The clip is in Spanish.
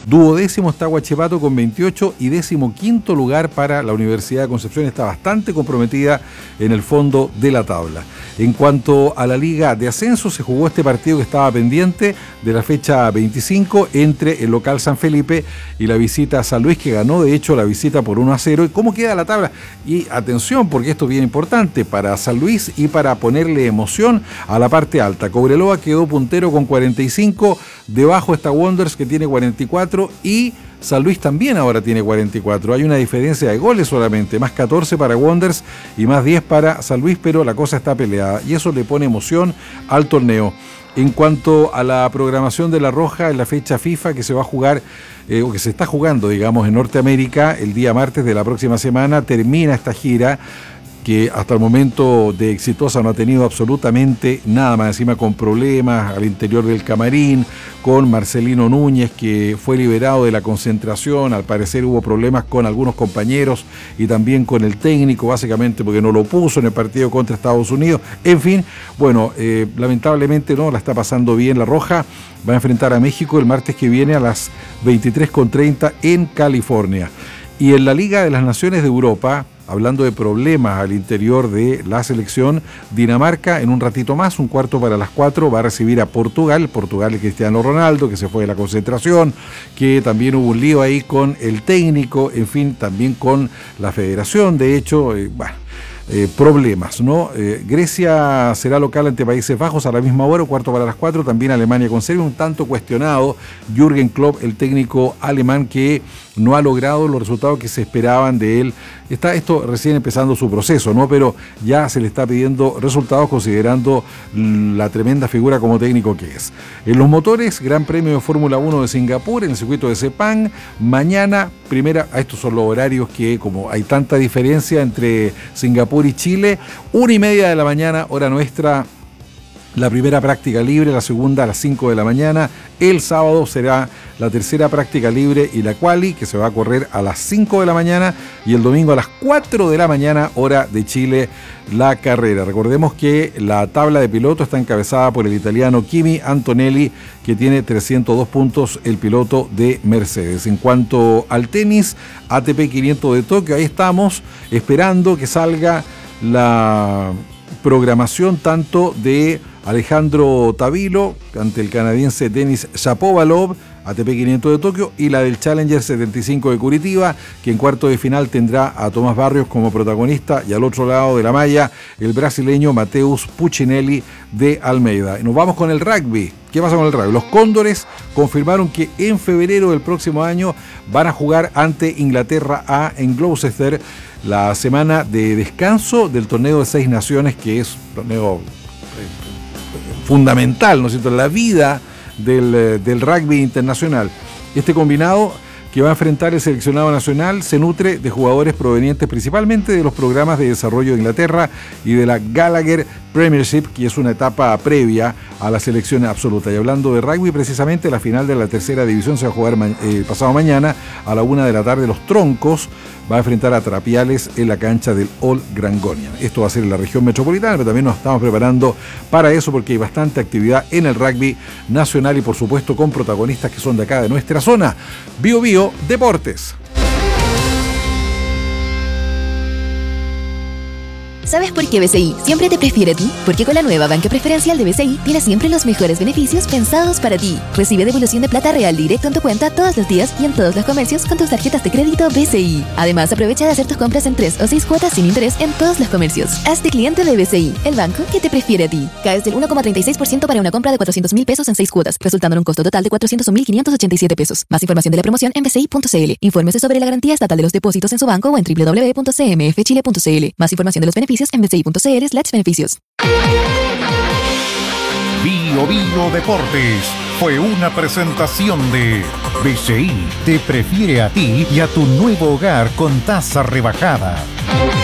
Duodécimo está Huachipato con 28 y 15º lugar para la Universidad de Concepción. Está bastante comprometida en el fondo de la tabla. En cuanto a la Liga de Ascenso, se jugó este partido que estaba pendiente de la fecha 25 entre el local San Felipe y la visita a San Luis, que ganó de hecho la visita por 1-0. ¿Y cómo queda la tabla? Y atención, porque esto es bien importante para San Luis y para ponerle emoción a la parte alta. Cobreloa quedó puntero con 45, debajo está Wanderers que tiene 44 y San Luis también ahora tiene 44. Hay una diferencia de goles solamente, más 14 para Wanderers y más 10 para San Luis, pero la cosa está peleada y eso le pone emoción al torneo. En cuanto a la programación de La Roja en la fecha FIFA que se va a jugar, o que se está jugando, digamos, en Norteamérica, el día martes de la próxima semana termina esta gira, que hasta el momento de exitosa no ha tenido absolutamente nada, más encima con problemas al interior del camarín, con Marcelino Núñez, que fue liberado de la concentración. Al parecer hubo problemas con algunos compañeros y también con el técnico, básicamente porque no lo puso en el partido contra Estados Unidos. En fin, bueno, lamentablemente no la está pasando bien La Roja. Va a enfrentar a México el martes que viene a las 23:30 en California. Y en la Liga de las Naciones de Europa, hablando de problemas al interior de la selección, Dinamarca en un ratito más, 3:45, va a recibir a Portugal. Portugal, el Cristiano Ronaldo, que se fue de la concentración, que también hubo un lío ahí con el técnico, en fin, también con la federación, de hecho, problemas, ¿no? Grecia será local ante Países Bajos a la misma hora, 3:45, también Alemania con Serbia, un tanto cuestionado Jürgen Klopp, el técnico alemán, que no ha logrado los resultados que se esperaban de él. Está esto recién empezando su proceso, ¿no? Pero ya se le está pidiendo resultados considerando la tremenda figura como técnico que es. En los motores, Gran Premio de Fórmula 1 de Singapur, en el circuito de Sepang, mañana, estos son los horarios que, como hay tanta diferencia entre Singapur y Chile, 1:30 de la mañana, hora nuestra, la primera práctica libre, la segunda a las 5 de la mañana. El sábado será la tercera práctica libre y la quali, que se va a correr a las 5 de la mañana, y el domingo a las 4 de la mañana, hora de Chile, la carrera. Recordemos que la tabla de pilotos está encabezada por el italiano Kimi Antonelli, que tiene 302 puntos, el piloto de Mercedes. En cuanto al tenis, ATP 500 de Tokio, ahí estamos esperando que salga la programación tanto de Alejandro Tavilo ante el canadiense Denis Shapovalov, ATP 500 de Tokio, y la del Challenger 75 de Curitiba, que en cuarto de final tendrá a Tomás Barrios como protagonista, y al otro lado de la malla el brasileño Mateus Puccinelli de Almeida. Y nos vamos con el rugby. ¿Qué pasa con el rugby? Los Cóndores confirmaron que en febrero del próximo año van a jugar ante Inglaterra A en Gloucester, la semana de descanso del torneo de 6 naciones, que es un torneo fundamental, ¿no es cierto?, en la vida del rugby internacional. Este combinado que va a enfrentar el seleccionado nacional se nutre de jugadores provenientes principalmente de los programas de desarrollo de Inglaterra y de la Gallagher Premiership, que es una etapa previa a la selección absoluta. Y hablando de rugby, precisamente la final de la tercera división se va a jugar pasado mañana a la 1 de la tarde. Los Troncos va a enfrentar a Trapiales en la cancha del All Grangonian. Esto va a ser en la región metropolitana, pero también nos estamos preparando para eso porque hay bastante actividad en el rugby nacional y por supuesto con protagonistas que son de acá de nuestra zona. Bio Bio Deportes. ¿Sabes por qué BCI siempre te prefiere a ti? Porque con la nueva banca preferencial de BCI tienes siempre los mejores beneficios pensados para ti. Recibe devolución de plata real directo en tu cuenta todos los días y en todos los comercios con tus tarjetas de crédito BCI. Además, aprovecha de hacer tus compras en 3 o 6 cuotas sin interés en todos los comercios. Hazte cliente de BCI, el banco que te prefiere a ti. Caes del 1,36% para una compra de 400.000 pesos en 6 cuotas, resultando en un costo total de 401.587 pesos. Más información de la promoción en bci.cl. Infórmese sobre la garantía estatal de los depósitos en su banco o en www.cmfchile.cl. Más información de los beneficios en bci.cl/beneficios. Bio Bio Deportes fue una presentación de BCI. Te prefiere a ti y a tu nuevo hogar con tasa rebajada.